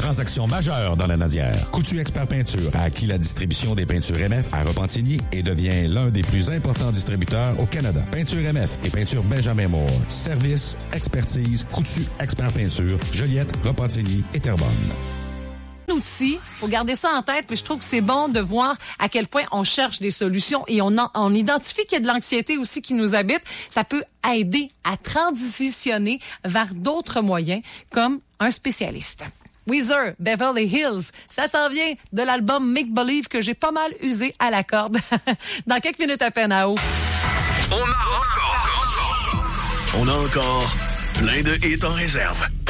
Transaction majeure dans la Nadière. Coutu Expert Peinture a acquis la distribution des peintures MF à Repentigny et devient l'un des plus importants distributeurs au Canada. Peinture MF et peinture Benjamin Moore. Service, expertise, Coutu Expert Peinture, Joliette, Repentigny et Terrebonne. Outil, faut garder ça en tête, mais je trouve que c'est bon de voir à quel point on cherche des solutions et on identifie qu'il y a de l'anxiété aussi qui nous habite. Ça peut aider à transitionner vers d'autres moyens comme un spécialiste. Weezer, Beverly Hills, ça s'en vient de l'album Make Believe que j'ai pas mal usé à la corde. Dans quelques minutes à peine à haut. On a encore plein de hits en réserve.